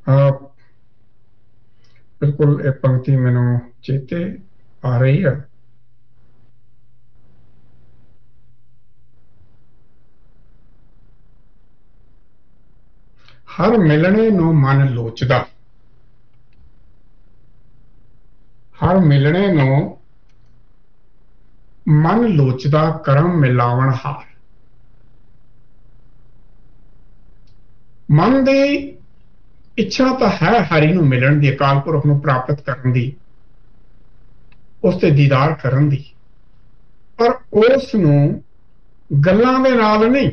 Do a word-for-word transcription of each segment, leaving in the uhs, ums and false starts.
हाँ, बिल्कुल ये पंक्ति मैनू चेते आ रही है। हर मिलने नू मन लोचदा, हर मिलने नू मन लोचदा करम मिलावण हार। मन ਦੀ ਇੱਛਾ ਤਾਂ ਹੈ ਹਰੀ ਨੂੰ ਮਿਲਣ ਦੀ, ਅਕਾਲ ਪੁਰਖ ਨੂੰ ਪ੍ਰਾਪਤ ਕਰਨ ਦੀ, ਉਸ ਤੇ ਦੀਦਾਰ ਕਰਨ ਦੀ, ਪਰ ਉਸ ਨੂੰ ਗੱਲਾਂ ਦੇ ਨਾਲ ਨਹੀਂ,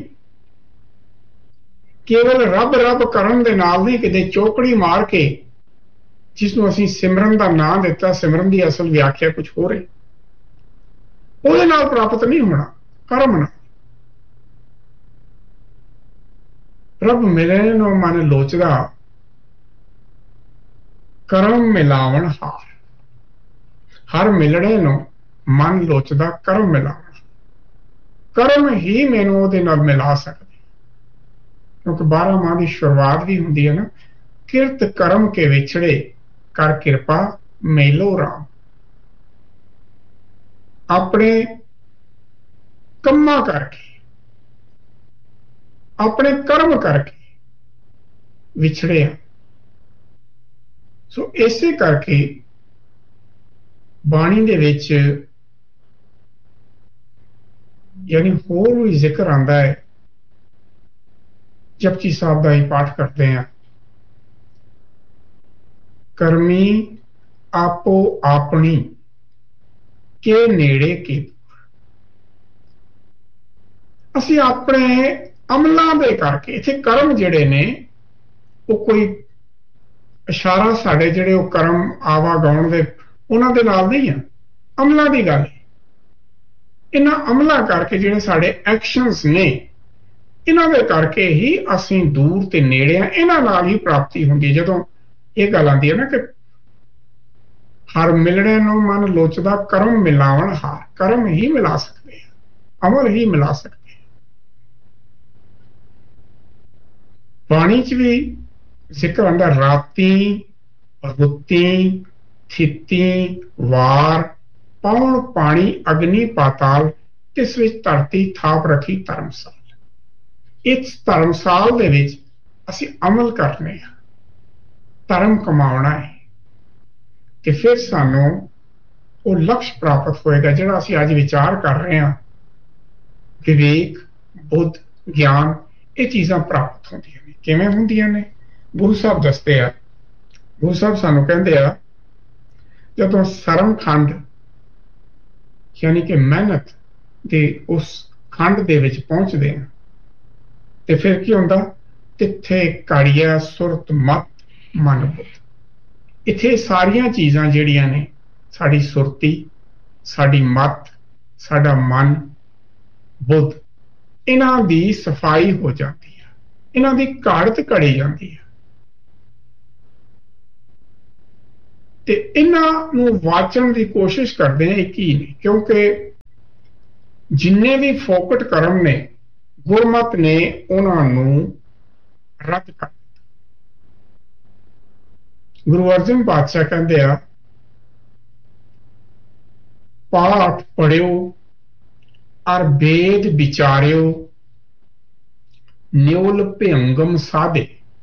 ਕੇਵਲ ਰੱਬ ਰੱਬ ਕਰਨ ਦੇ ਨਾਲ ਨਹੀਂ, ਕਿਤੇ ਚੌਕੜੀ ਮਾਰ ਕੇ ਜਿਸ ਨੂੰ ਅਸੀਂ ਸਿਮਰਨ ਦਾ ਨਾਂ ਦਿੱਤਾ, ਸਿਮਰਨ ਦੀ ਅਸਲ ਵਿਆਖਿਆ ਕੁਝ ਹੋਰ ਹੈ, ਉਹਦੇ ਨਾਲ ਪ੍ਰਾਪਤ ਨਹੀਂ ਹੋਣਾ, ਕਰਮ ਨਾਲ। ਰੱਬ ਮਿਲਣੇ ਨੂੰ ਮਨ ਲੋਚਦਾ, ਕਰਮ ਮਿਲਾਵਣ ਹਾਰ। ਹਰ ਮਿਲਣੇ ਨੂੰ ਮਨ ਲੋਚਦਾ, ਕਰਮ ਮਿਲਾਵਣ। ਕਰਮ ਹੀ ਮੈਨੂੰ ਉਹਦੇ ਨਾਲ ਮਿਲਾ ਸਕਦੇ, ਕਿਉਂਕਿ ਬਾਰਾਂ ਮਾਹ ਦੀ ਸ਼ੁਰੂਆਤ ਵੀ ਹੁੰਦੀ ਹੈ ਨਾ, ਕਿਰਤ ਕਰਮ ਕੇ ਵਿਛੜੇ ਕਰ ਕਿਰਪਾ ਮੇਲੋ ਰਾਮ। ਆਪਣੇ ਕੰਮਾਂ ਕਰਕੇ, ਆਪਣੇ ਕਰਮ ਕਰਕੇ ਵਿਛੜੇ ਆ। ਸੋ ਇਸੇ ਕਰਕੇ ਬਾਣੀ ਦੇ ਵਿੱਚ ਯਾਨੀ ਹੋਰ ਵੀ ਜ਼ਿਕਰ ਆਉਂਦਾ ਹੈ। ਜਪਜੀ ਸਾਹਿਬ ਦਾ ਹੀ ਪਾਠ ਕਰਦੇ ਹਾਂ। ਕਰਮੀ ਆਪੋ ਆਪਣੀ ਕੇ ਨੇੜੇ ਕੀ। ਅਸੀਂ ਆਪਣੇ ਅਮਲਾਂ ਦੇ ਕਰਕੇ, ਇੱਥੇ ਕਰਮ ਜਿਹੜੇ ਨੇ ਉਹ ਕੋਈ ਇਸ਼ਾਰਾ ਸਾਡੇ ਜਿਹੜੇ ਉਹ ਕਰਮ ਆਵਾਗਾਉਣ ਦੇ ਉਹਨਾਂ ਦੇ ਨਾਲ ਨਹੀਂ ਆ, ਅਮਲਾਂ ਦੀ ਗੱਲ ਹੈ। ਇਹਨਾਂ ਅਮਲਾਂ ਕਰਕੇ ਜਿਹੜੇ ਸਾਡੇ ਐਕਸ਼ਨਸ ਨੇ, ਇਹਨਾਂ ਦੇ ਕਰਕੇ ਹੀ ਅਸੀਂ ਦੂਰ ਤੇ ਨੇੜੇ ਆ, ਇਹਨਾਂ ਨਾਲ ਹੀ ਪ੍ਰਾਪਤੀ ਹੁੰਦੀ। ਜਦੋਂ ਇਹ ਗੱਲ ਆਉਂਦੀ ਹੈ ਨਾ ਕਿ ਹਰ ਮਿਲਣੇ ਨੂੰ ਮਨ ਲੋਚਦਾ, ਕਰਮ ਮਿਲਾਵਣ ਹਾਰ। ਕਰਮ ਹੀ ਮਿਲਾ ਸਕਦੇ ਆ, ਅਮਲ ਹੀ ਮਿਲਾ ਸਕਦੇ ਆ। ਬਾਣੀ ਚ ਵੀ ਜ਼ਿਕਰ ਆਉਂਦਾ, ਰਾਤੀ ਰੁੱਤੀ ਥਿੱਤੀ ਵਾਰ ਪਾਉਣ ਪਾਣੀ ਅਗਨੀ ਪਾਤਾਲ, ਤਿਸ ਵਿੱਚ ਧਰਤੀ ਥਾਪ ਰੱਖੀ ਧਰਮਸਾਲ। ਇਸ ਧਰਮਸਾਲ ਦੇ ਵਿੱਚ ਅਸੀਂ ਅਮਲ ਕਰਨੇ ਆ, ਧਰਮ ਕਮਾਉਣਾ ਹੈ, ਤੇ ਫਿਰ ਸਾਨੂੰ ਉਹ ਲਕਸ਼ ਪ੍ਰਾਪਤ ਹੋਏਗਾ ਜਿਹੜਾ ਅਸੀਂ ਅੱਜ ਵਿਚਾਰ ਕਰ ਰਹੇ ਹਾਂ। ਵਿਵੇਕ, ਬੁੱਧ, ਗਿਆਨ, ਇਹ ਚੀਜ਼ਾਂ ਪ੍ਰਾਪਤ ਹੁੰਦੀਆਂ ਨੇ। ਕਿਵੇਂ ਹੁੰਦੀਆਂ ਨੇ? ਗੁਰੂ ਸਾਹਿਬ ਦੱਸਦੇ ਆ। ਗੁਰੂ ਸਾਹਿਬ ਸਾਨੂੰ ਕਹਿੰਦੇ ਆ, ਜਦੋਂ ਸਰਮ ਖੰਡ ਯਾਨੀ ਕਿ ਮਿਹਨਤ ਦੇ ਉਸ ਖੰਡ ਦੇ ਵਿੱਚ ਪਹੁੰਚਦੇ ਆ, ਤੇ ਫਿਰ ਕੀ ਹੁੰਦਾ? ਤਿੱਥੇ ਘੜੀਆ ਸੁਰਤ ਮਤ ਮਨ ਬੁੱਧ। ਇੱਥੇ ਸਾਰੀਆਂ ਚੀਜ਼ਾਂ ਜਿਹੜੀਆਂ ਨੇ, ਸਾਡੀ ਸੁਰਤੀ, ਸਾਡੀ ਮਤ, ਸਾਡਾ ਮਨ, ਬੁੱਧ, ਇਹਨਾਂ ਦੀ ਸਫਾਈ ਹੋ ਜਾਂਦੀ ਹੈ, ਇਹਨਾਂ ਦੀ ਘਾੜਤ ਘੜੀ ਜਾਂਦੀ ਹੈ। ਤੇ ਇਹਨਾਂ ਨੂੰ ਵਾਚਣ ਦੀ ਕੋਸ਼ਿਸ਼ ਕਰਦੇ ਆ, ਇਹ ਕੀ ਨੇ? ਕਿਉਂਕਿ ਜਿੰਨੇ ਵੀ ਫੋਕਟ ਕਰਮ ਨੇ, ਗੁਰਮਤ ਨੇ ਉਹਨਾਂ ਨੂੰ ਰੱਦ ਕਰ ਦਿੱਤਾ। ਗੁਰੂ ਅਰਜਨ ਪਾਤਸ਼ਾਹ ਕਹਿੰਦੇ ਆ, ਪਾਠ ਪੜਿਓ ਅਰ ਵੇਦ ਵਿਚਾਰਿਓ, ਨਿਉਲ ਭਿਅੰਗਮ ਸਾਧੇ।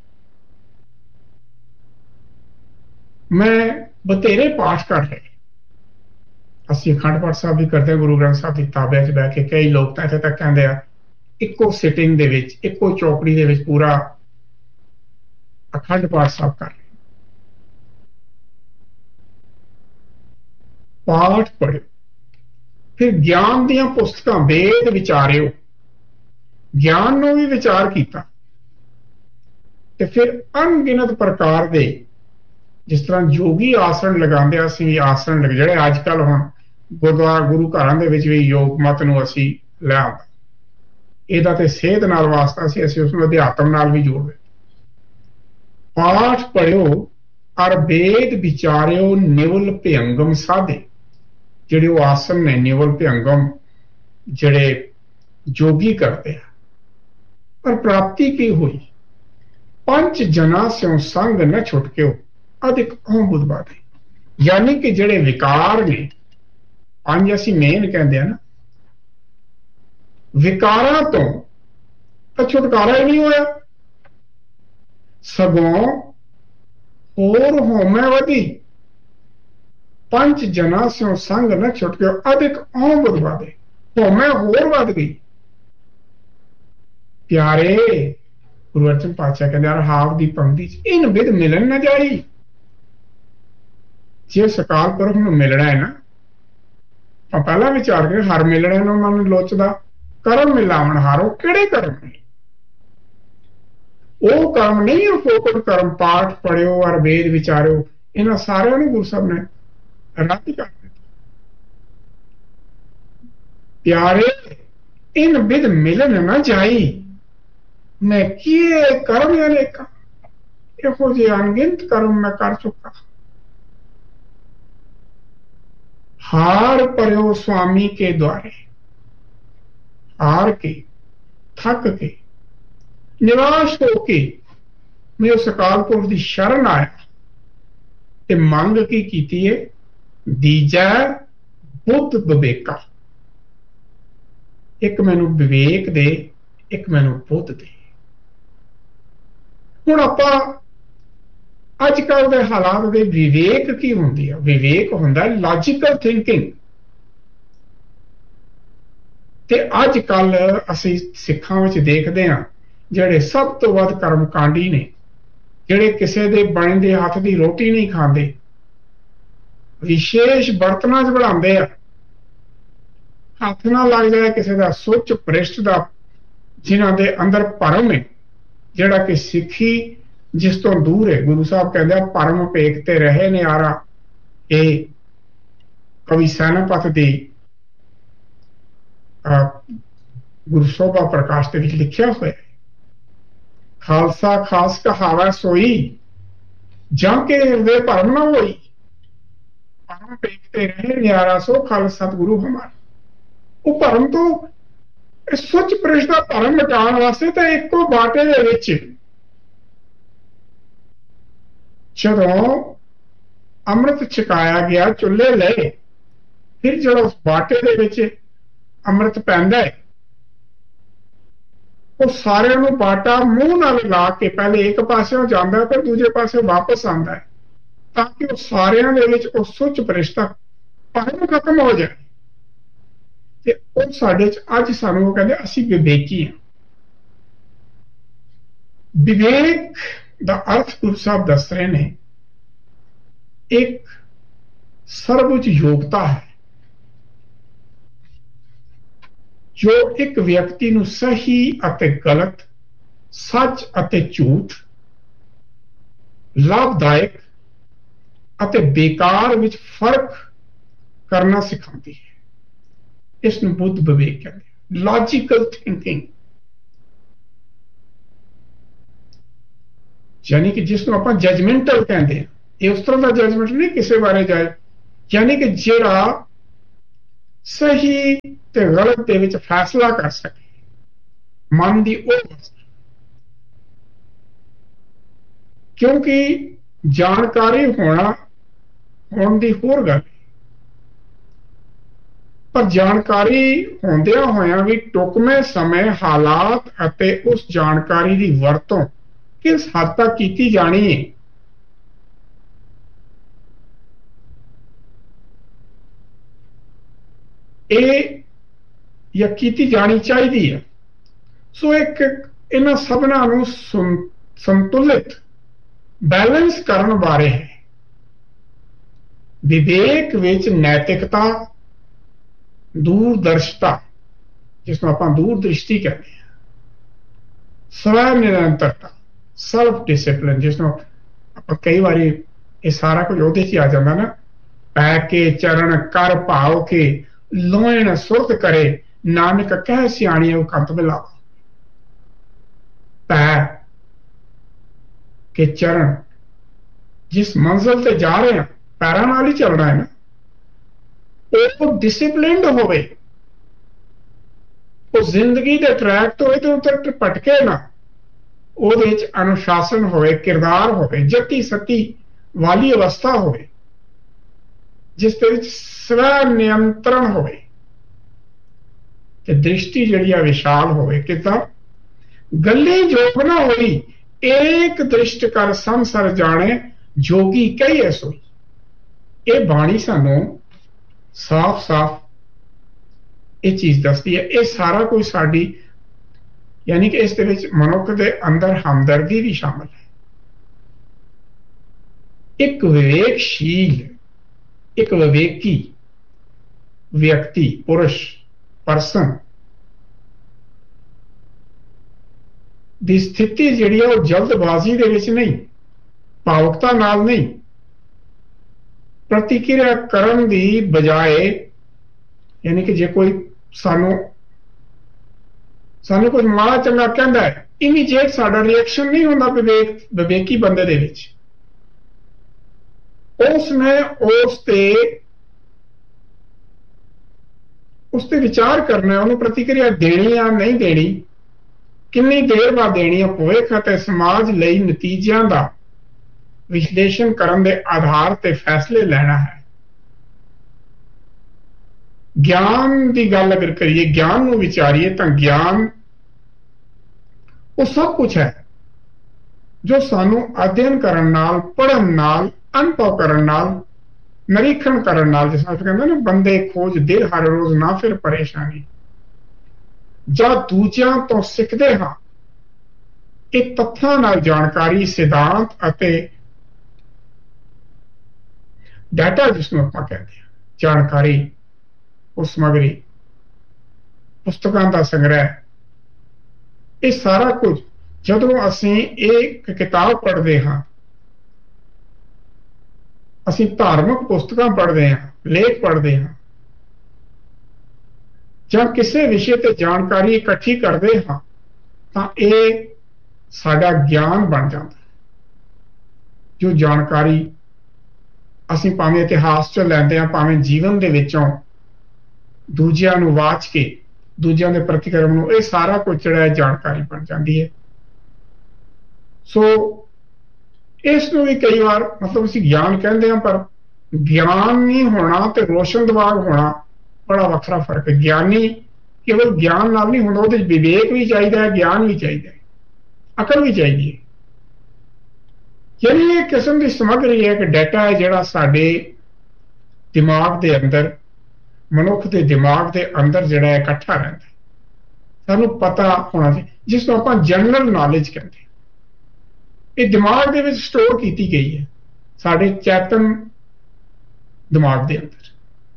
ਮੈਂ ਬਥੇਰੇ ਪਾਠ ਕਰ ਰਹੇ, ਅਸੀਂ ਅਖੰਡ ਪਾਠ ਸਾਹਿਬ ਵੀ ਕਰਦੇ ਹਾਂ, ਗੁਰੂ ਗ੍ਰੰਥ ਸਾਹਿਬ ਦੀ ਤਾਬਿਆਂ 'ਚ ਬਹਿ ਕੇ। ਕਈ ਲੋਕ ਤਾਂ ਇੱਥੇ ਤੱਕ ਕਹਿੰਦੇ ਆ, ਇੱਕੋ ਸਿਟਿੰਗ ਦੇ ਵਿੱਚ, ਇੱਕੋ ਚੌਕੜੀ ਦੇ ਵਿੱਚ ਪੂਰਾ ਅਖੰਡ ਪਾਠ ਸਾਹਿਬ ਕਰ ਰਹੇ। ਪਾਠ ਪੜ੍ਹਿਓ, ਫਿਰ ਗਿਆਨ ਦੀਆਂ ਪੁਸਤਕਾਂ, ਵੇਦ ਵਿਚਾਰਿਓ, ਗਿਆਨ ਨੂੰ ਵੀ ਵਿਚਾਰ ਕੀਤਾ, ਤੇ ਫਿਰ ਅਣਗਿਣਤ ਪ੍ਰਕਾਰ ਦੇ, ਜਿਸ ਤਰ੍ਹਾਂ ਯੋਗੀ ਆਸਣ ਲਗਾਉਂਦੇ ਆ, ਅਸੀਂ ਆਸਣ ਲਗ ਜਿਹੜੇ ਅੱਜ ਕੱਲ੍ਹ ਹੁਣ ਗੁਰਦੁਆਰਾ ਗੁਰੂ ਘਰਾਂ ਦੇ ਵਿੱਚ ਵੀ ਯੋਗ ਮਤ ਨੂੰ ਅਸੀਂ ਲੈ ਆਉਂਦਾ। ਇਹਦਾ ਤੇ ਸਿਹਤ ਨਾਲ ਵਾਸਤਾ ਸੀ, ਅਸੀਂ ਉਸਨੂੰ ਅਧਿਆਤਮ ਨਾਲ ਵੀ ਜੋੜਦੇ। ਪਾਠ ਪੜਿਓ ਅਰ ਵੇਦ ਵਿਚਾਰਿਓ, ਨਿਵਲ ਭਿਅੰਗਮ ਸਾਧੇ। ਜਿਹੜੇ ਉਹ ਆਸਨ ਨੇ ਨਿਵਲ ਭਿਅੰਗਮ, ਜਿਹੜੇ ਜੋਗੀ ਕਰਦੇ ਆ। ਪਰ ਪ੍ਰਾਪਤੀ ਕੀ ਹੋਈ? पंच जना स्यों संग न छुटक्यो अधिक अहम बुध बाधे। यानी कि जिहड़े विकार ने पंज असीं मेन कहंदे आ ना, विकारां तो तां छुटकारा ही नहीं होया, सगों होर होमै वधी। पंच जना स्यों संग न छुटक्यो अधिक अहम बुध बाधे। होमै होर वध गई। प्यारे गुरु अर्जन पातशाह कहते रहाव की पंक्ति च इन विध मिलन न जाई। जे सकाल पुरख नूं मिलना है ना, तो पहला विचार करें हर मिलने नूं मन लोचदा। कर्म मिलावन हारो किहड़े कर्म ने? वो कर्म नहीं फोकट कर्म, पाठ पढ़ियो और वेद विचारियो, इन्हां सारिआं नूं गुरु साहब ने रद्द कर दिता। प्यारे इन विध मिलन न जाई। मैं किए कर्म अनेका, इहो जे अनगिनत कर्म मैं कर चुका। हार पर्यो स्वामी के द्वारे, हार के थक के निराश होके मैं उस अकाल पुरख की शरण आया ते मंग की कीती है, दीजै बुद्ध विवेका। एक मैनू विवेक दे, एक मैनू बुद्ध दे। हुण आपां अजकल के हालात दे विवेक की हुंदी है? विवेक हुंदा लॉजिकल थिंकिंग। ते अजकल असीं सिखां विच देखदे हां जिहड़े सब तो वध कर्मकांडी ने, जिहड़े किसी दे बणे दे हत्थ दी रोटी नहीं खांदे, विशेष बर्तनां च बनांदे आ, हत्थ ना लग जाए किसी का सुच भ्रिष्ट का, जिन्हां दे अंदर भरम है, जिहड़ा कि सिੱਖੀ जिस तो दूर है। गुरु साहब कहते परम पेखते रहे नियारा। ये कवि सैनापत दी गुरु शोभा प्रकाश के लिखा हुआ है। खालसा खास कहावा सोई, जं के हृदय परम न होई, परम पेखते रहे नियारा सो खाल सतगुरु हमारा। वो भरम तो सुच पुरुष का भरम मिटाने वास्ते तो एको बाटे दे विच जदों अमृत छकाया गया, चुल्हे लए, फिर जो उस बाटे दे विच अमृत पैंदा है, वो सारे नूं बाटा मूँह नाल ला के पहले एक पासे जांदा है, फिर दूजे पासे वापस आंदा है, ताकि वो सारियां दे विच वो सुच परिश्ता भरम खत्म हो जाए। ते वो साडे च अज सानूं वो कहंदे असीं विवेकी हां। विवेक दा अर्थ गुरु साहब दस रहे ने, एक सर्वउच्च योग्यता है जो एक व्यक्ति नूं सही अते गलत, सच अते झूठ, लाभदायक अते बेकार विच फर्क करना सिखाती है। इस नूं बुद्ध विवेक कहते हैं, लॉजिकल थिंकिंग। यानी कि जिसनों आप जजमेंटल कहते हैं, ये उस तरह का जजमेंट नहीं किसी बारे जाए, यानी कि जिहड़ा सही ते गलत दे विच फैसला कर सके, मन की वो। क्योंकि जानकारी होना होने की होर गल, पर जानकारी होंदियां होया भी टुकमे समय हालात अते उस जानकारी की वरतों किस हद तक की जानी है, ये या की जानी चाहिए है। सो एक इन्हां सबना नूं संतुलित बैलेंस करन बारे है। विवेक विच नैतिकता, दूरदर्शिता, जिसमें आप दूरदृष्टि कहते हैं, स्वै निरंतरता, सेल्फ डिसिप्लिन, जिसमें आप कई बार ये सारा कुछ उहदे च आ जाता ना, पै के चरण कर भाव के लोहन सुरत करे, नानक कह सियाणिया कंत मिलावा। पै के चरण, जिस मंजिल से जा रहे हैं पैरों नाल ही चलना है ना, वो डिसिप्लिनड होवे, वो जिंदगी के ट्रैक तो इधर उधर भटके ना, ਉਹਦੇ ਵਿੱਚ ਅਨੁਸ਼ਾਸਨ ਹੋਵੇ, ਕਿਰਦਾਰ ਹੋਵੇ, ਜਤੀ ਸਤੀ ਵਾਲੀ ਅਵਸਥਾ ਹੋਵੇ, ਜਿਸ ਦੇ ਵਿੱਚ ਸਵੈ ਨਿਯੰਤਰਣ ਹੋਵੇ ਤੇ ਦ੍ਰਿਸ਼ਟੀ ਜਿਹੜੀ ਆ ਵਿਸ਼ਾਲ ਹੋਵੇ। ਕਿਦਾਂ? ਗੱਲੇ ਜੋਗ ਨਾ ਹੋਈ, ਏਕ ਦ੍ਰਿਸ਼ਟ ਕਰ ਸੰਸਰ ਜਾਣੇ, ਜੋਗੀ ਕਹੀਏ ਸੋਈ। ਇਹ ਬਾਣੀ ਸਾਨੂੰ ਸਾਫ਼-ਸਾਫ਼ ਇਹ ਚੀਜ਼ ਦੱਸਦੀ ਹੈ। ਇਹ ਸਾਰਾ ਕੁਝ ਸਾਡੀ, ਯਾਨੀ ਕਿ ਇਸ ਦੇ ਵਿੱਚ ਮਨੁੱਖ ਦੇ ਅੰਦਰ ਹਮਦਰਦੀ ਵੀ ਸ਼ਾਮਲ ਹੈ। ਇੱਕ ਵਿਵੇਕਸ਼ੀਲ, ਇੱਕ ਵਿਵੇਕੀ ਵਿਅਕਤੀ, ਪੁਰਸ਼, ਪਰਸਨ ਦੀ ਸਥਿਤੀ ਜਿਹੜੀ ਹੈ ਉਹ ਜਲਦਬਾਜ਼ੀ ਦੇ ਵਿੱਚ ਨਹੀਂ, ਭਾਵੁਕਤਾ ਨਾਲ ਨਹੀਂ, ਪ੍ਰਤੀਕਿਰਿਆ ਕਰਨ ਦੀ ਬਜਾਏ, ਯਾਨੀ ਕਿ ਜੇ ਕੋਈ ਸਾਨੂੰ ਸਾਨੂੰ ਕੁਝ ਮਾੜਾ ਚੰਗਾ ਕਹਿੰਦਾ ਹੈ, ਇਮੀਡੀਏਟ ਸਾਡਾ ਰਿਐਕਸ਼ਨ ਨਹੀਂ ਹੁੰਦਾ ਵਿਵੇਕ ਵਿਵੇਕੀ ਬੰਦੇ ਦੇ ਵਿੱਚ। ਉਸਨੇ ਉਸ ਤੇ ਉਸ ਤੇ ਵਿਚਾਰ ਕਰਨਾ, ਉਹਨੂੰ ਪ੍ਰਤੀਕਿਰਿਆ ਦੇਣੀ ਜਾਂ ਨਹੀਂ ਦੇਣੀ, ਕਿੰਨੀ ਦੇਰ ਬਾਅਦ ਦੇਣੀ ਹੈ, ਭਵਿੱਖ ਅਤੇ ਸਮਾਜ ਲਈ ਨਤੀਜਿਆਂ ਦਾ ਵਿਸ਼ਲੇਸ਼ਣ ਕਰਨ ਦੇ ਆਧਾਰ ਤੇ ਫੈਸਲੇ ਲੈਣਾ ਹੈ। ਗਿਆਨ ਦੀ ਗੱਲ ਅਗਰ ਕਰੀਏ, ਗਿਆਨ ਨੂੰ ਵਿਚਾਰੀਏ, ਤਾਂ ਗਿਆਨ ਉਹ ਸਭ ਕੁਝ ਹੈ ਜੋ ਸਾਨੂੰ ਅਧਿਐਨ ਕਰਨ ਨਾਲ, ਪੜ੍ਹਨ ਨਾਲ, ਅਨੁਭਵ ਕਰਨ ਨਾਲ, ਨਿਰੀਖਣ ਕਰਨ ਨਾਲ, ਜਿਸ ਤਰ੍ਹਾਂ ਕਹਿੰਦੇ ਨਾ, ਬੰਦੇ ਖੋਜ ਦਿਲ ਹਰ ਰੋਜ਼ ਨਾ ਫਿਰ ਪਰੇਸ਼ਾਨੀ, ਜਾਂ ਦੂਜਿਆਂ ਤੋਂ ਸਿੱਖਦੇ ਹਾਂ। ਇਹ ਤੱਥਾਂ ਨਾਲ ਜਾਣਕਾਰੀ, ਸਿਧਾਂਤ ਅਤੇ ਡਾਟਾ, ਜਿਸ ਨੂੰ ਆਪਾਂ ਕਹਿੰਦੇ ਹਾਂ, ਜਾਣਕਾਰੀ, ਉਹ ਸਮੱਗਰੀ, ਪੁਸਤਕਾਂ ਦਾ ਸੰਗ੍ਰਹਿ, ਇਹ ਸਾਰਾ ਕੁਝ ਜਦੋਂ ਅਸੀਂ ਇੱਕ ਕਿਤਾਬ ਪੜ੍ਹਦੇ ਹਾਂ, ਅਸੀਂ ਧਾਰਮਿਕ ਪੁਸਤਕਾਂ ਪੜ੍ਹਦੇ ਹਾਂ, ਲੇਖ ਪੜ੍ਹਦੇ ਹਾਂ, ਜਾਂ ਕਿਸੇ ਵਿਸ਼ੇ ਤੇ ਜਾਣਕਾਰੀ ਇਕੱਠੀ ਕਰਦੇ ਹਾਂ, ਤਾਂ ਇਹ ਸਾਡਾ ਗਿਆਨ ਬਣ ਜਾਂਦਾ। ਜੋ ਜਾਣਕਾਰੀ ਅਸੀਂ ਭਾਵੇਂ ਇਤਿਹਾਸ ਚੋਂ ਲੈਂਦੇ ਹਾਂ, ਭਾਵੇਂ ਜੀਵਨ ਦੇ ਵਿੱਚੋਂ ਦੂਜਿਆਂ ਨੂੰ ਵਾਚ ਕੇ, ਦੂਜਿਆਂ ਦੇ ਪ੍ਰਤੀਕਰਮ ਨੂੰ, ਇਹ ਸਾਰਾ ਕੁਝ ਜਿਹੜਾ ਹੈ ਜਾਣਕਾਰੀ ਬਣ ਜਾਂਦੀ ਹੈ। ਸੋ ਇਸ ਨੂੰ ਵੀ ਕਈ ਵਾਰ, ਮਤਲਬ ਅਸੀਂ ਗਿਆਨ ਕਹਿੰਦੇ ਹਾਂ, ਪਰ ਗਿਆਨ ਨਹੀਂ ਹੋਣਾ ਤੇ ਰੋਸ਼ਨ ਦਿਮਾਗ ਹੋਣਾ ਬੜਾ ਵੱਖਰਾ ਫਰਕ ਹੈ। ਗਿਆਨੀ ਕੇਵਲ ਗਿਆਨ ਨਾਲ ਨਹੀਂ ਹੁੰਦਾ, ਉਹਦੇ ਵਿਵੇਕ ਵੀ ਚਾਹੀਦਾ ਹੈ, ਗਿਆਨ ਵੀ ਚਾਹੀਦਾ ਹੈ, ਅਕਲ ਵੀ ਚਾਹੀਦੀ ਹੈ। ਯਾਨੀ ਇਹ ਕਿਸਮ ਦੀ ਸਮੱਗਰੀ ਹੈ, ਕਿ ਡਾਟਾ ਹੈ ਜਿਹੜਾ ਸਾਡੇ ਦਿਮਾਗ ਦੇ ਅੰਦਰ, ਮਨੁੱਖ ਦੇ ਦਿਮਾਗ ਦੇ ਅੰਦਰ ਜਿਹੜਾ ਹੈ ਇਕੱਠਾ ਰਹਿੰਦਾ, ਸਾਨੂੰ ਪਤਾ ਹੋਣਾ ਚਾਹੀਦਾ, ਜਿਸ ਨੂੰ ਆਪਾਂ ਜਨਰਲ ਨੌਲੇਜ ਕਹਿੰਦੇ। ਇਹ ਦਿਮਾਗ ਦੇ ਵਿੱਚ ਸਟੋਰ ਕੀਤੀ ਗਈ ਹੈ, ਸਾਡੇ ਚੇਤਨ ਦਿਮਾਗ ਦੇ ਅੰਦਰ।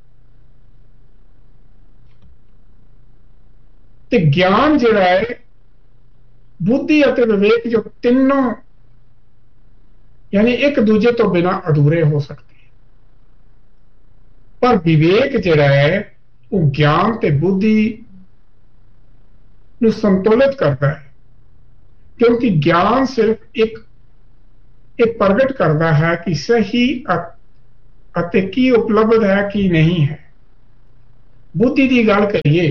ਤੇ ਗਿਆਨ ਜਿਹੜਾ ਹੈ, ਬੁੱਧੀ ਅਤੇ ਵਿਵੇਕ, ਜੋ ਤਿੰਨੋਂ ਯਾਨੀ ਇੱਕ ਦੂਜੇ ਤੋਂ ਬਿਨਾਂ ਅਧੂਰੇ ਹੋ ਸਕਦੇ, ਪਰ ਵਿਵੇਕ ਜਿਹੜਾ ਹੈ ਉਹ ਗਿਆਨ ਤੇ ਬੁੱਧੀ ਨੂੰ ਸੰਤੁਲਿਤ ਕਰਦਾ ਹੈ, ਕਿਉਂਕਿ ਗਿਆਨ ਸਿਰਫ ਇੱਕ ਇਹ ਪ੍ਰਗਟ ਕਰਦਾ ਹੈ ਕਿ ਸਹੀ ਅਤੇ ਕੀ ਉਪਲਬਧ ਹੈ, ਕੀ ਨਹੀਂ ਹੈ। ਬੁੱਧੀ ਦੀ ਗੱਲ ਕਰੀਏ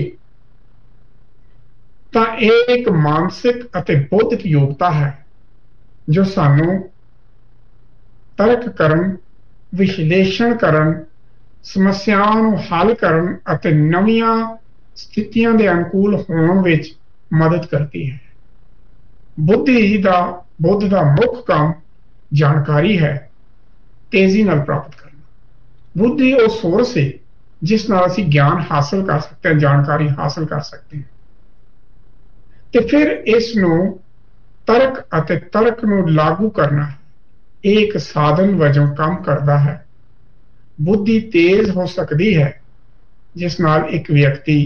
ਤਾਂ ਇਹ ਇੱਕ ਮਾਨਸਿਕ ਅਤੇ ਬੌਧਿਕ ਯੋਗਤਾ ਹੈ, ਜੋ ਸਾਨੂੰ ਤਰਕ ਕਰਨ, ਵਿਸ਼ਲੇਸ਼ਣ ਕਰਨ, ਸਮੱਸਿਆਵਾਂ ਨੂੰ ਹੱਲ ਕਰਨ ਅਤੇ ਨਵੀਆਂ ਸਥਿਤੀਆਂ ਦੇ ਅਨੁਕੂਲ ਹੋਣ ਵਿੱਚ ਮਦਦ ਕਰਦੀ ਹੈ। ਬੁੱਧੀ ਦਾ ਬੁੱਧ ਦਾ ਮੁੱਖ ਕੰਮ ਜਾਣਕਾਰੀ ਹੈ, ਤੇਜ਼ੀ ਨਾਲ ਪ੍ਰਾਪਤ ਕਰਨਾ। ਬੁੱਧੀ ਉਹ ਸੋਰਸ ਹੈ ਜਿਸ ਨਾਲ ਅਸੀਂ ਗਿਆਨ ਹਾਸਲ ਕਰ ਸਕਦੇ ਹਾਂ, ਜਾਣਕਾਰੀ ਹਾਸਲ ਕਰ ਸਕਦੇ ਹਾਂ, ਤੇ ਫਿਰ ਇਸ ਨੂੰ ਤਰਕ ਅਤੇ ਤਰਕ ਨੂੰ ਲਾਗੂ ਕਰਨਾ, ਇਹ ਇੱਕ ਸਾਧਨ ਵਜੋਂ ਕੰਮ ਕਰਦਾ ਹੈ। ਬੁੱਧੀ ਤੇਜ਼ ਹੋ ਸਕਦੀ ਹੈ, ਜਿਸ ਨਾਲ ਇੱਕ ਵਿਅਕਤੀ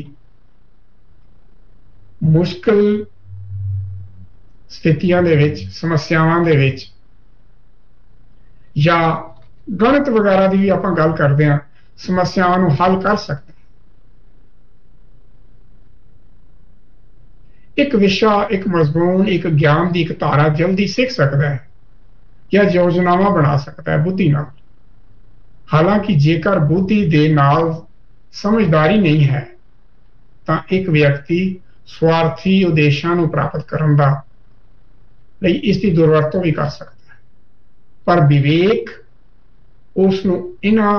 ਮੁਸ਼ਕਲ ਸਥਿਤੀਆਂ ਦੇ ਵਿੱਚ, ਸਮੱਸਿਆਵਾਂ ਦੇ ਵਿੱਚ, ਜਾਂ ਗਣਿਤ ਵਗੈਰਾ ਦੀ ਵੀ ਆਪਾਂ ਗੱਲ ਕਰਦੇ ਹਾਂ, ਸਮੱਸਿਆਵਾਂ ਨੂੰ ਹੱਲ ਕਰ ਸਕਦਾ। ਇੱਕ ਵਿਸ਼ਾ, ਇੱਕ ਮਜ਼ਮੂਨ, ਇੱਕ ਗਿਆਨ ਦੀ ਇੱਕ ਧਾਰਾ ਜਲਦੀ ਸਿੱਖ ਸਕਦਾ ਹੈ ਜਾਂ ਯੋਜਨਾਵਾਂ ਬਣਾ ਸਕਦਾ ਹੈ ਬੁੱਧੀ ਨਾਲ। ਹਾਲਾਂਕਿ ਜੇਕਰ ਬੁੱਧੀ ਦੇ ਨਾਲ ਸਮਝਦਾਰੀ ਨਹੀਂ ਹੈ, ਤਾਂ ਇੱਕ ਵਿਅਕਤੀ ਸਵਾਰਥੀ ਉਦੇਸ਼ਾਂ ਨੂੰ ਪ੍ਰਾਪਤ ਕਰਨ ਦਾ ਲਈ ਇਸ ਦੀ ਦੁਰਵਰਤੋਂ ਵੀ ਕਰ ਸਕਦਾ ਹੈ। ਪਰ ਵਿਵੇਕ ਉਸ ਨੂੰ ਇਹਨਾਂ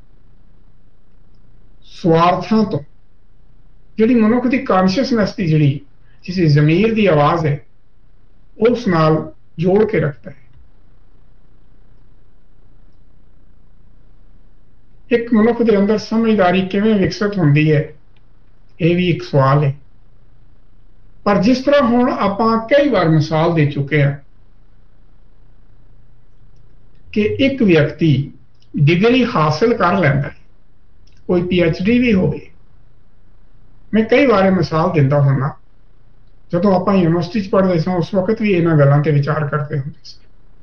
ਸਵਾਰਥਾਂ ਤੋਂ, ਜਿਹੜੀ ਮਨੁੱਖ ਦੀ ਕੌਨਸ਼ੀਅਸਨੈਸ ਦੀ ਜਿਹੜੀ ਜਿਸ ਜ਼ਮੀਰ ਦੀ ਆਵਾਜ਼ ਹੈ, ਉਸ ਨਾਲ ਜੋੜ ਕੇ ਰੱਖਦਾ ਹੈ। ਇੱਕ ਮਨੁੱਖ ਦੇ ਅੰਦਰ ਸਮਝਦਾਰੀ ਕਿਵੇਂ ਵਿਕਸਿਤ ਹੁੰਦੀ ਹੈ, ਇਹ ਵੀ ਇੱਕ ਸਵਾਲ ਹੈ। ਪਰ ਜਿਸ ਤਰ੍ਹਾਂ ਹੁਣ ਆਪਾਂ ਕਈ ਵਾਰ ਮਿਸਾਲ ਦੇ ਚੁੱਕੇ ਹਾਂ ਕਿ ਇੱਕ ਵਿਅਕਤੀ ਡਿਗਰੀ ਹਾਸਲ ਕਰ ਲੈਂਦਾ ਹੈ, ਕੋਈ ਪੀ ਐਚ ਡੀ ਵੀ ਹੋਵੇ। ਮੈਂ ਕਈ ਵਾਰ ਮਿਸਾਲ ਦਿੰਦਾ ਹੁੰਦਾ, ਜਦੋਂ ਆਪਾਂ ਯੂਨੀਵਰਸਿਟੀ 'ਚ ਪੜ੍ਹਦੇ ਸਾਂ ਉਸ ਵਕਤ ਵੀ ਇਹਨਾਂ ਗੱਲਾਂ ਤੇ ਵਿਚਾਰ ਕਰਦੇ ਹੁੰਦੇ ਸੀ।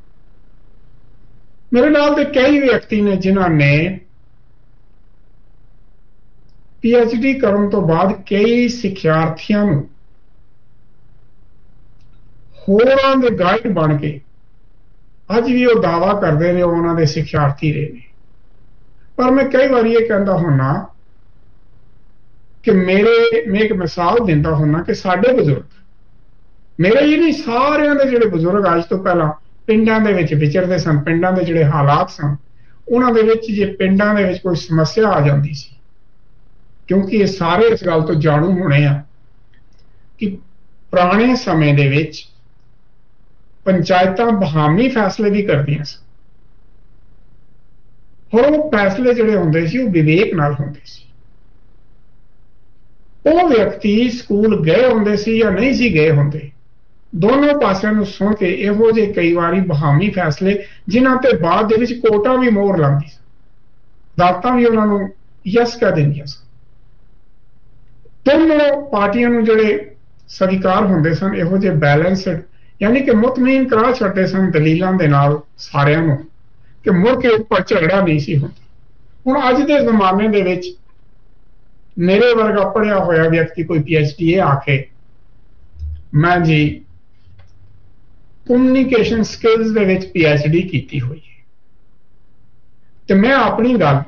ਮੇਰੇ ਨਾਲ ਦੇ ਕਈ ਵਿਅਕਤੀ ਨੇ ਜਿਨ੍ਹਾਂ ਨੇ ਪੀ ਐਚ ਡੀ ਕਰਨ ਤੋਂ ਬਾਅਦ ਕਈ ਸਿੱਖਿਆਰਥੀਆਂ ਨੂੰ ਹੋਰਾਂ ਦੇ ਗਾਈਡ ਬਣ ਕੇ ਅੱਜ ਵੀ ਉਹ ਦਾਅਵਾ ਕਰਦੇ ਨੇ ਉਹ ਉਹਨਾਂ ਦੇ ਸਿੱਖਿਆਰਥੀ ਰਹੇ ਨੇ। ਪਰ ਮੈਂ ਕਈ ਵਾਰੀ ਇਹ ਕਹਿੰਦਾ ਹੁੰਦਾ ਕਿ ਮੇਰੇ ਮੈਂ ਇੱਕ ਮਿਸਾਲ ਦਿੰਦਾ ਹੁੰਦਾ ਕਿ ਸਾਡੇ ਬਜ਼ੁਰਗ, ਮੇਰੇ ਹੀ ਨਹੀਂ ਸਾਰਿਆਂ ਦੇ ਜਿਹੜੇ ਬਜ਼ੁਰਗ ਅੱਜ ਤੋਂ ਪਹਿਲਾਂ ਪਿੰਡਾਂ ਦੇ ਵਿੱਚ ਵਿਚਰਦੇ ਸਨ, ਪਿੰਡਾਂ ਦੇ ਜਿਹੜੇ ਹਾਲਾਤ ਸਨ ਉਹਨਾਂ ਦੇ ਵਿੱਚ ਜੇ ਪਿੰਡਾਂ ਦੇ ਵਿੱਚ ਕੋਈ ਸਮੱਸਿਆ ਆ ਜਾਂਦੀ ਸੀ, ਕਿਉਂਕਿ ਇਹ ਸਾਰੇ ਇਸ ਗੱਲ ਤੋਂ ਜਾਣੂ ਹੋਣੇ ਆ ਕਿ ਪੁਰਾਣੇ ਸਮੇਂ ਦੇ ਵਿੱਚ ਪੰਚਾਇਤਾਂ ਬਹਾਮੀ ਫੈਸਲੇ ਵੀ ਕਰਦੀਆਂ ਸਨ। ਹੋਰ ਉਹ ਫੈਸਲੇ ਜਿਹੜੇ ਹੁੰਦੇ ਸੀ ਉਹ ਵਿਵੇਕ ਨਾਲ ਹੁੰਦੇ ਸੀ। ਉਹ ਵਿਅਕਤੀ ਸਕੂਲ ਗਏ ਹੁੰਦੇ ਸੀ ਜਾਂ ਨਹੀਂ ਸੀ ਗਏ ਹੁੰਦੇ, ਦੋਨੋਂ ਪਾਸਿਆਂ ਨੂੰ ਸੁਣ ਕੇ ਇਹੋ ਜਿਹੇ ਕਈ ਵਾਰੀ ਬਹਾਮੀ ਫੈਸਲੇ ਜਿਨ੍ਹਾਂ ਤੇ ਬਾਅਦ ਦੇ ਵਿੱਚ ਕੋਰਟਾਂ ਵੀ ਮੋਹਰ ਲਾਉਂਦੀ ਸੀ, ਅਦਾਲਤਾਂ ਵੀ ਉਹਨਾਂ ਨੂੰ ਯਸ ਕਹਿ ਦਿੰਦੀਆਂ ਸਨ। ਦੋਨੋਂ ਪਾਰਟੀਆਂ ਨੂੰ ਜਿਹੜੇ ਸਵੀਕਾਰ ਹੁੰਦੇ ਸਨ ਇਹੋ ਜਿਹੇ ਬੈਲੈਂਸਡ, ਯਾਨੀ ਕਿ ਮੁਤਮਈਨ ਕਰਾ ਛੱਡਦੇ ਸਨ ਦਲੀਲਾਂ ਦੇ ਨਾਲ ਸਾਰਿਆਂ ਨੂੰ, ਕਿ ਮੁੜ ਕੇ ਉੱਪਰ ਝਗੜਾ ਨਹੀਂ ਸੀ ਹੁੰਦਾ। ਹੁਣ ਅੱਜ ਦੇ ਜ਼ਮਾਨੇ ਦੇ ਵਿੱਚ ਮੇਰੇ ਵਰਗਾ ਪੜ੍ਹਿਆ ਹੋਇਆ ਵਿਅਕਤੀ ਕੋਈ ਪੀ ਐਚ ਡੀ ਆਖੇ ਮੈਂ ਜੀ ਕਮਿਊਨੀਕੇਸ਼ਨ ਸਕਿੱਲਸ ਦੇ ਵਿੱਚ ਪੀ ਐਚ ਡੀ ਕੀਤੀ ਹੋਈ ਹੈ, ਤੇ ਮੈਂ ਆਪਣੀ ਗੱਲ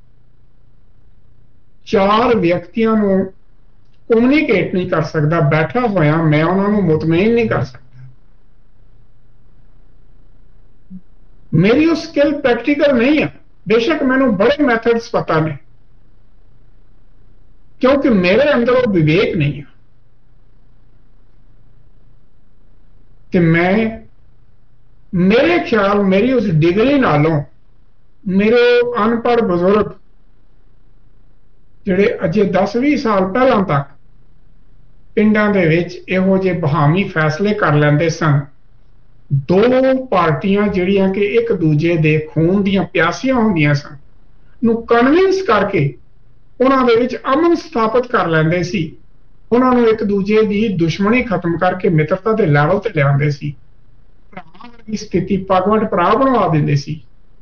ਚਾਰ ਵਿਅਕਤੀਆਂ ਨੂੰ ਕਮਿਊਨੀਕੇਟ ਨਹੀਂ ਕਰ ਸਕਦਾ, ਬੈਠਾ ਹੋਇਆ ਮੈਂ ਉਹਨਾਂ ਨੂੰ ਮੁਤਮਈਨ ਨਹੀਂ ਕਰ ਸਕਦਾ। ਮੇਰੀ ਉਹ ਸਕਿੱਲ ਪ੍ਰੈਕਟੀਕਲ ਨਹੀਂ ਹੈ, ਬੇਸ਼ੱਕ ਮੈਨੂੰ ਬੜੇ ਮੈਥਡਸ ਪਤਾ ਨੇ, ਕਿਉਂਕਿ ਮੇਰੇ ਅੰਦਰ ਉਹ ਵਿਵੇਕ ਨਹੀਂ ਹੈ। ਤੇ ਮੈਂ ਮੇਰੇ ਖਿਆਲ ਮੇਰੀ ਉਸ ਡਿਗਰੀ ਨਾਲੋਂ ਮੇਰੇ ਅਨਪੜ੍ਹ ਬਜ਼ੁਰਗ ਜਿਹੜੇ ਅਜੇ ਦਸ ਵੀਹ ਸਾਲ ਪਹਿਲਾਂ ਤੱਕ ਪਿੰਡਾਂ ਦੇ ਵਿੱਚ ਇਹੋ ਜਿਹੇ ਬਹਾਮੀ ਫੈਸਲੇ ਕਰ ਲੈਂਦੇ ਸਨ, ਦੋ ਪਾਰਟੀਆਂ ਜਿਹੜੀਆਂ ਕਿ ਇੱਕ ਦੂਜੇ ਦੇ ਖੂਨ ਦੀਆਂ ਪਿਆਸੀਆਂ ਹੁੰਦੀਆਂ ਸਨ ਨੂੰ ਕਨਵਿੰਸ ਕਰਕੇ ਉਹਨਾਂ ਦੇ ਵਿੱਚ ਅਮਨ ਸਥਾਪਿਤ ਕਰ ਲੈਂਦੇ ਸੀ, ਉਹਨਾਂ ਨੂੰ ਇੱਕ ਦੂਜੇ ਦੀ ਦੁਸ਼ਮਣੀ ਖਤਮ ਕਰਕੇ ਮਿੱਤਰਤਾ ਦੇ ਲੈਵਲ ਤੇ ਲਿਆਉਂਦੇ ਸੀ, ਭਰਾਵਾਂ ਵਰਗੀ ਸਥਿਤੀ ਪਗਵਟ ਭਰਾ ਬਣਵਾ ਦਿੰਦੇ ਸੀ।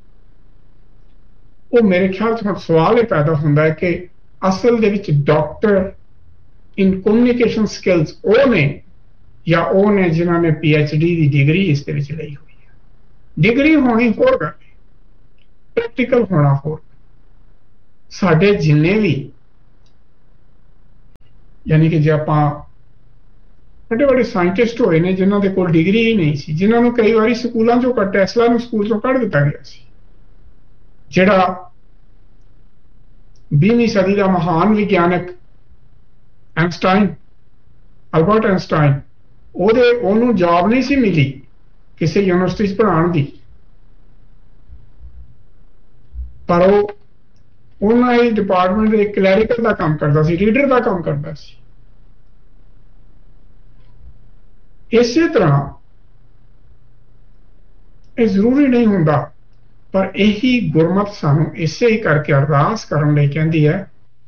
ਉਹ ਮੇਰੇ ਖਿਆਲ 'ਚ ਹੁਣ ਸਵਾਲ ਇਹ ਪੈਦਾ ਹੁੰਦਾ ਹੈ ਕਿ ਅਸਲ ਦੇ ਵਿੱਚ ਡਾਕਟਰ ਇਨ ਕਮਿਊਨੀਕੇਸ਼ਨ ਸਕਿੱਲਸ ਉਹ ਨੇ ਜਾਂ ਉਹ ਨੇ ਜਿਨ੍ਹਾਂ ਨੇ ਪੀ ਐਚ ਡੀ ਦੀ ਡਿਗਰੀ ਇਸ ਦੇ ਵਿੱਚ ਲਈ ਹੋਈ ਹੈ। ਡਿਗਰੀ ਹੋਣੀ ਹੋਰ ਗੱਲ ਹੈ, ਪ੍ਰੈਕਟੀਕਲ ਹੋਣਾ ਹੋਰ। ਸਾਡੇ ਜਿੰਨੇ ਵੀ ਯਾਨੀ ਕਿ ਜੇ ਆਪਾਂ ਵੱਡੇ ਵੱਡੇ ਸਾਇੰਟਿਸਟ ਹੋਏ ਨੇ ਜਿਨ੍ਹਾਂ ਦੇ ਕੋਲ ਡਿਗਰੀ ਹੀ ਨਹੀਂ ਸੀ, ਜਿਨ੍ਹਾਂ ਨੂੰ ਕਈ ਵਾਰੀ ਸਕੂਲਾਂ ਚੋਂ ਕੱਢ ਟੈਸਲਾ ਨੂੰ ਸਕੂਲ ਚੋਂ ਕੱਢ ਦਿੱਤਾ ਗਿਆ ਸੀ, ਜਿਹੜਾ ਵੀਹਵੀਂ ਸਦੀ ਦਾ ਮਹਾਨ ਵਿਗਿਆਨਕ ਆਇਨਸਟਾਈਨ, ਅਲਬਰਟ ਆਇਨਸਟਾਈਨ, ਉਹਦੇ ਉਹਨੂੰ ਜੌਬ ਨਹੀਂ ਸੀ ਮਿਲੀ ਕਿਸੇ ਯੂਨੀਵਰਸਿਟੀ 'ਚ ਪੜ੍ਹਾਉਣ ਦੀ, ਪਰ ਉਹ ਉਹਨਾਂ ਹੀ ਡਿਪਾਰਟਮੈਂਟ ਦੇ ਕਲੈਰੀਕਲ ਦਾ ਕੰਮ ਕਰਦਾ ਸੀ, ਰੀਡਰ ਦਾ ਕੰਮ ਕਰਦਾ ਸੀ। ਇਸੇ ਤਰ੍ਹਾਂ ਇਹ ਜ਼ਰੂਰੀ ਨਹੀਂ ਹੁੰਦਾ, ਪਰ ਇਹੀ ਗੁਰਮਤ ਸਾਨੂੰ ਇਸੇ ਹੀ ਕਰਕੇ ਅਰਦਾਸ ਕਰਨ ਲਈ ਕਹਿੰਦੀ ਹੈ,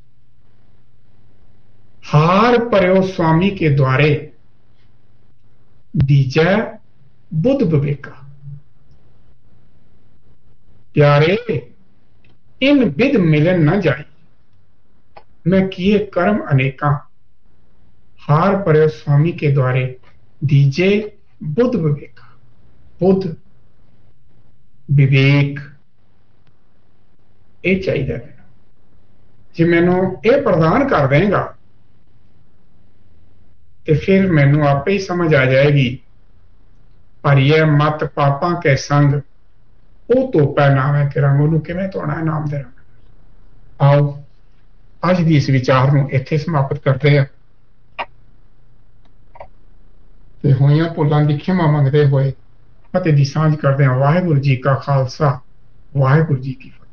ਹਾਰ ਪਰਿਓ स्वामी के द्वारे दीजै बुध विवेका। प्यारे इन विद मिलन न जाई, मैं किए कर्म अनेका, हार परे स्वामी के द्वारे दीजे बुध विवेका। बुध विवेक ये चाहिए मैनू, जे मैनू ये प्रदान कर देगा तो फिर मैनू आपे ही समझ आ जाएगी ਭਰੀਏ ਮਤ ਪਾਪਾਂ ਕੇ ਸੰਗ, ਉਹ ਤੋਪੈ ਨਾਵੇਂ ਕੇ ਰੰਗ, ਉਹਨੂੰ ਕਿਵੇਂ ਧੋਣਾ ਹੈ ਨਾਮ ਦੇ ਰੰਗ। ਆਓ ਅੱਜ ਦੀ ਇਸ ਵਿਚਾਰ ਨੂੰ ਇੱਥੇ ਸਮਾਪਤ ਕਰਦੇ ਹਾਂ ਤੇ ਹੋਈਆਂ ਭੁੱਲਾਂ ਦੀ ਖਿਮਾ ਮੰਗਦੇ ਹੋਏ ਫਤਿਹ ਦੀ ਸਾਂਝ ਕਰਦੇ ਹਾਂ। ਵਾਹਿਗੁਰੂ ਜੀ ਕਾ ਖਾਲਸਾ, ਵਾਹਿਗੁਰੂ ਜੀ ਕੀ ਫਤਿਹ।